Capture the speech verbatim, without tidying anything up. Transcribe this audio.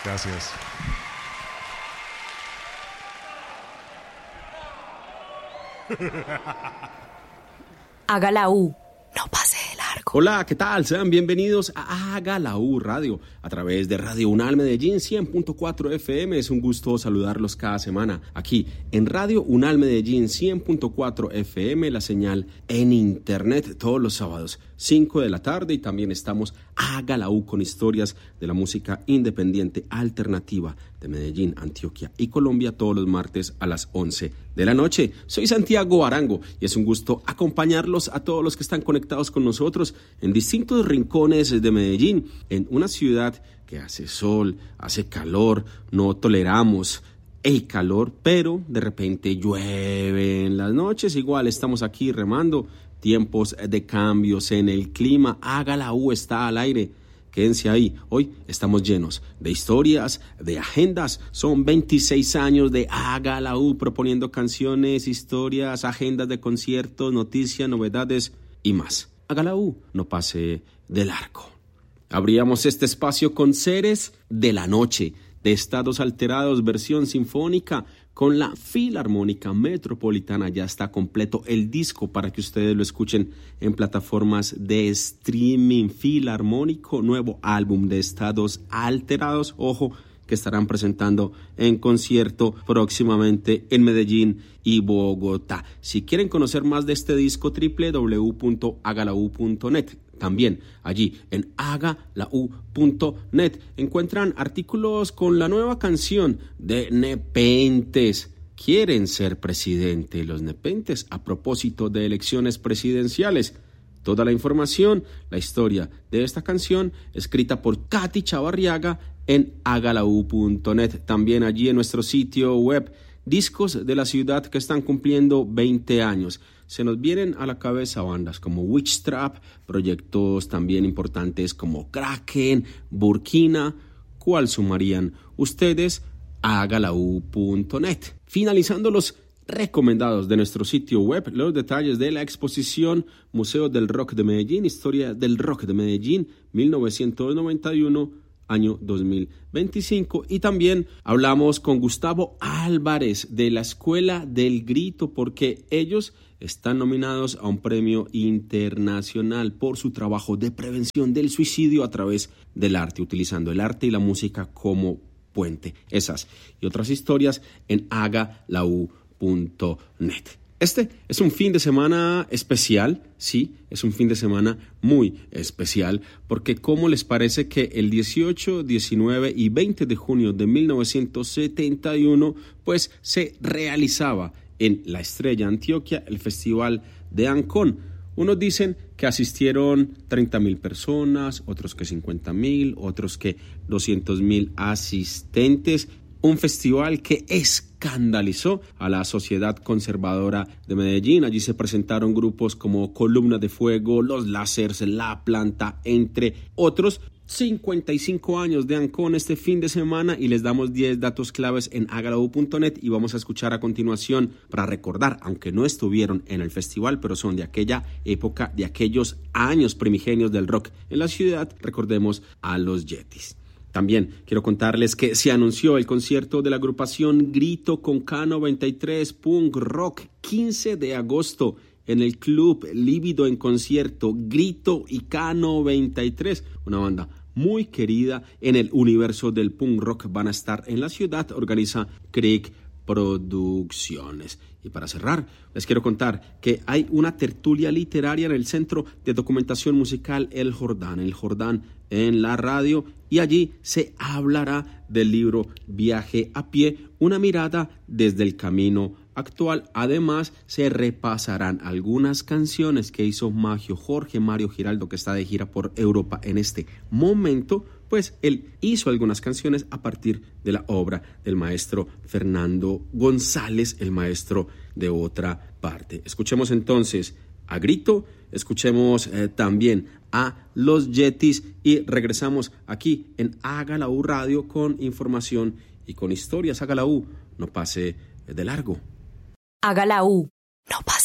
Gracias. Haga la U, no pase de largo. Hola, ¿qué tal? Sean bienvenidos a Haga la U Radio a través de Radio UNAL Medellín cien punto cuatro F M. Es un gusto saludarlos cada semana aquí en Radio UNAL Medellín cien punto cuatro F M, la señal en internet todos los sábados cinco de la tarde, y también estamos Haga la U con historias de la música independiente alternativa de Medellín, Antioquia y Colombia todos los martes a las once de la noche. Soy Santiago Arango y es un gusto acompañarlos a todos los que están conectados con nosotros en distintos rincones de Medellín, en una ciudad que hace sol, hace calor, no toleramos el calor, pero de repente llueve en las noches. Igual estamos aquí remando, tiempos de cambios en el clima. Haga la U está al aire. Quédense ahí. Hoy estamos llenos de historias, de agendas. Son veintiséis años de Haga la U, proponiendo canciones, historias, agendas de conciertos, noticias, novedades y más. Haga la U, no pase de largo. Abríamos este espacio con Seres de la Noche, de Estados Alterados, versión sinfónica, con la Filarmónica Metropolitana. Ya está completo el disco para que ustedes lo escuchen en plataformas de streaming. Filarmónico, nuevo álbum de Estados Alterados, ojo, que estarán presentando en concierto próximamente en Medellín y Bogotá. Si quieren conocer más de este disco, doble u doble u doble u punto haga la u punto net. También allí en haga la u punto net encuentran artículos con la nueva canción de Nepentes. Quieren ser presidente los Nepentes a propósito de elecciones presidenciales. Toda la información, la historia de esta canción, escrita por Katy Chavarriaga en haga la u punto net. También allí en nuestro sitio web, discos de la ciudad que están cumpliendo veinte años. Se nos vienen a la cabeza bandas como Witch Trap, proyectos también importantes como Kraken, Burkina. ¿Cuál sumarían ustedes? haga la u punto net. Finalizando los recomendados de nuestro sitio web, los detalles de la exposición Museo del Rock de Medellín, Historia del Rock de Medellín, mil novecientos noventa y uno, año dos mil veinticinco, y también hablamos con Gustavo Álvarez de la Escuela del Grito, porque ellos están nominados a un premio internacional por su trabajo de prevención del suicidio a través del arte, utilizando el arte y la música como puente. Esas y otras historias en haga la u punto net. Este es un fin de semana especial, sí, es un fin de semana muy especial, porque ¿cómo les parece que el dieciocho, diecinueve y veinte de junio de mil novecientos setenta y uno, pues se realizaba en La Estrella, Antioquia, el Festival de Ancón? Unos dicen que asistieron treinta mil personas, otros que cincuenta mil, otros que doscientos mil asistentes. Un festival que escandalizó a la sociedad conservadora de Medellín. Allí se presentaron grupos como Columna de Fuego, Los Lásers, La Planta, entre otros. cincuenta y cinco años de Ancón este fin de semana, y les damos diez datos claves en haga la u punto net, y vamos a escuchar a continuación para recordar, aunque no estuvieron en el festival, pero son de aquella época, de aquellos años primigenios del rock en la ciudad. Recordemos a los Yetis. También quiero contarles que se anunció el concierto de la agrupación Grito con K noventa y tres Punk Rock, quince de agosto, en el Club Lívido en concierto. Grito y K noventa y tres, una banda muy querida en el universo del punk rock, van a estar en la ciudad. Organiza Creek Producciones. Y para cerrar, les quiero contar que hay una tertulia literaria en el Centro de Documentación Musical El Jordán, El Jordán en la radio, y allí se hablará del libro Viaje a Pie, una mirada desde el camino actual. Además, se repasarán algunas canciones que hizo Magio Jorge Mario Giraldo, que está de gira por Europa en este momento. Pues él hizo algunas canciones a partir de la obra del maestro Fernando González, el maestro de Otra Parte. Escuchemos entonces a Grito, escuchemos eh, también a los Yetis, y regresamos aquí en Haga la U Radio con información y con historias. Haga la U, no pase de largo. Haga la U, no pase.